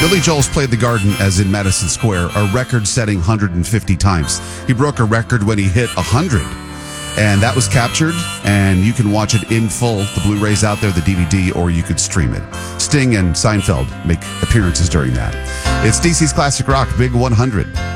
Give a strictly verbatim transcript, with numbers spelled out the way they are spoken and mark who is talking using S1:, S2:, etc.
S1: Billy Joel's played the Garden as in Madison Square a record-setting one hundred fifty times. He broke a record when he hit one hundred. And that was captured, and you can watch it in full. The Blu-ray's out there, the D V D, or you could stream it. Sting and Seinfeld make appearances during that. It's D C's Classic Rock, Big one hundred.